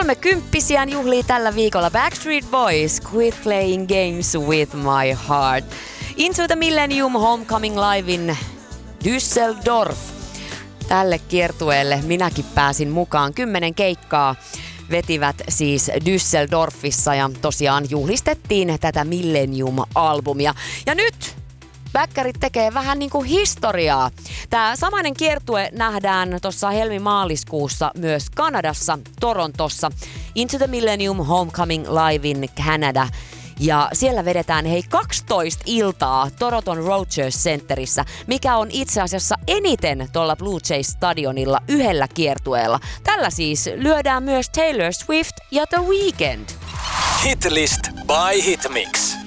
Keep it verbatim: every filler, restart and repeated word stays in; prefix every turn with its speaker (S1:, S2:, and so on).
S1: Kolmekymppisiään juhlii tällä viikolla Backstreet Boys, Quit Playing Games With My Heart. Into the Millennium Homecoming Livein Düsseldorf. Tälle kiertueelle minäkin pääsin mukaan. Kymmenen keikkaa vetivät siis Düsseldorfissa ja tosiaan juhlistettiin tätä Millennium-albumia. Ja nyt bäkkärit tekee vähän niin kuin historiaa. Tämä samainen kiertue nähdään tuossa helmi-maaliskuussa myös Kanadassa, Torontossa. Into the Millennium Homecoming Live in Canada. Ja siellä vedetään hei kaksitoista iltaa Toronton Rogers Centerissä, mikä on itse asiassa eniten tuolla Blue Jays stadionilla yhdellä kiertueella. Tällä siis lyödään myös Taylor Swift ja The Weeknd.
S2: Hitlist by Hitmix.